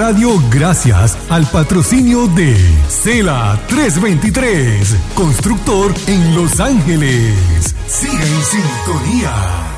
Radio gracias al patrocinio de Cela 323, constructor en Los Ángeles. Sigue en sintonía.